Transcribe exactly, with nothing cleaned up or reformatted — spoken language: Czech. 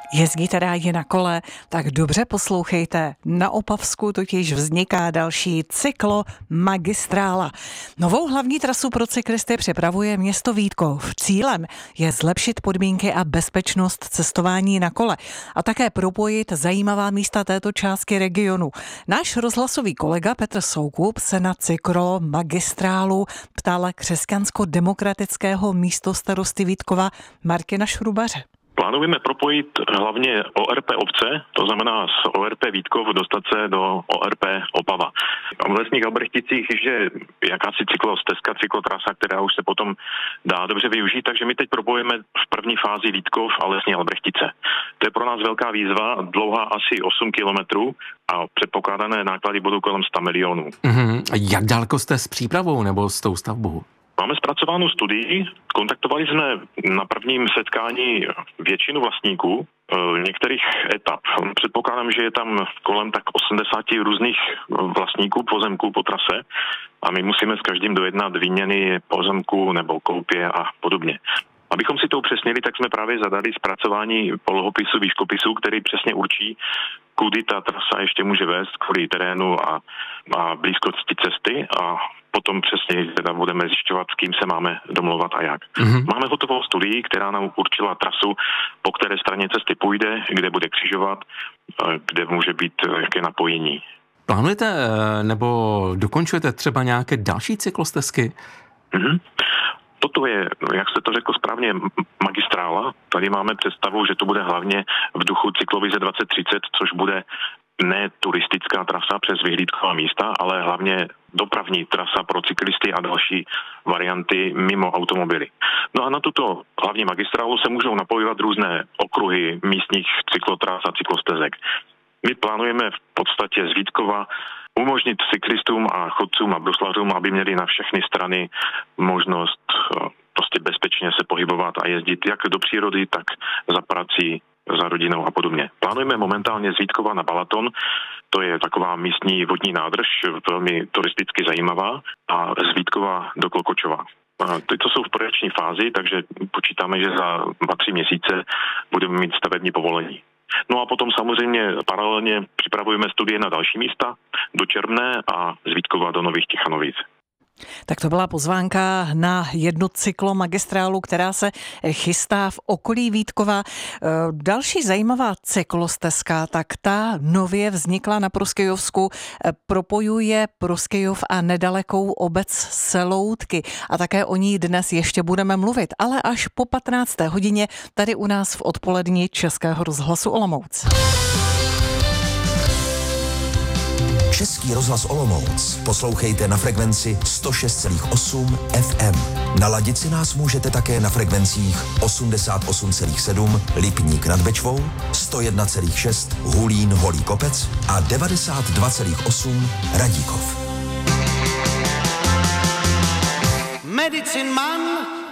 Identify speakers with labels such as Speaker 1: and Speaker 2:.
Speaker 1: Jezdíte rádi na kole? Tak dobře poslouchejte. Na Opavsku totiž vzniká další cyklomagistrála. Novou hlavní trasu pro cyklisty připravuje město Vítkov. Cílem je zlepšit podmínky a bezpečnost cestování na kole a také propojit zajímavá místa této části regionu. Náš rozhlasový kolega Petr Soukup se na cyklomagistrálu ptal křesťansko-demokratického místostarosty Vítkova Martina Šrubaře.
Speaker 2: Plánujeme propojit hlavně O R P obce, to znamená z O R P Vítkov dostat se do O R P Opava. V Lesních Albrechticích je jakási cyklostezka, cyklotrasa, která už se potom dá dobře využít, takže my teď propojíme v první fázi Vítkov a Lesní Albrechtice. To je pro nás velká výzva, dlouhá asi osm kilometrů a předpokládané náklady budou kolem sto milionů.
Speaker 3: Mm-hmm. Jak daleko jste s přípravou nebo s tou stavbou?
Speaker 2: Máme zpracovanou studii, kontaktovali jsme na prvním setkání většinu vlastníků některých etap. Předpokládám, že je tam kolem tak osmdesát různých vlastníků pozemků po trase a my musíme s každým dojednat výměny pozemků nebo koupě a podobně. Abychom si to upřesnili, tak jsme právě zadali zpracování polohopisu, výškopisu, který přesně určí, kudy ta trasa ještě může vést kvůli terénu a, a blízkosti cesty a potom přesně teda budeme zjišťovat, s kým se máme domlouvat a jak. Mm-hmm. Máme hotovou studii, která nám určila trasu, po které straně cesty půjde, kde bude křižovat, kde může být jaké napojení.
Speaker 3: Plánujete nebo dokončujete třeba nějaké další cyklostezky?
Speaker 2: Mm-hmm. Toto je, jak jste to řekl správně, magistrála. Tady máme představu, že to bude hlavně v duchu cyklovize dvacet třicet, což bude ne turistická trasa přes vyhlídková místa, ale hlavně dopravní trasa pro cyklisty a další varianty mimo automobily. No a na tuto hlavní magistrálu se můžou napojovat různé okruhy místních cyklotras a cyklostezek. My plánujeme v podstatě z Vítkova umožnit cyklistům a chodcům a bruslařům, aby měli na všechny strany možnost prostě bezpečně se pohybovat a jezdit jak do přírody, tak za prací, za rodinou a podobně. Plánujeme momentálně z Vítkova na Balaton, to je taková místní vodní nádrž, velmi turisticky zajímavá, a z Vítkova do Klokočova. Teď to jsou v projekční fázi, takže počítáme, že za dva, tři měsíce budeme mít stavební povolení. No a potom samozřejmě paralelně připravujeme studie na další místa do Čermné a z Vítkova do Nových Tichanovic.
Speaker 1: Tak to byla pozvánka na jednu cyklomagistrálu, která se chystá v okolí Vítkova. Další zajímavá cyklostezka, tak ta nově vznikla na Proskyjovsku, propojuje Proskyjov a nedalekou obec Seloutky. A také o ní dnes ještě budeme mluvit, ale až po patnácté hodině tady u nás v odpolední Českého rozhlasu Olomouc.
Speaker 4: Český rozhlas Olomouc poslouchejte na frekvenci sto šest celá osm F M. Naladit si nás můžete také na frekvencích osmdesát osm celá sedm Lipník nad Bečvou, sto jedna celá šest Hulín Holý Kopec a devadesát dva celá osm Radíkov.
Speaker 5: Medicine Man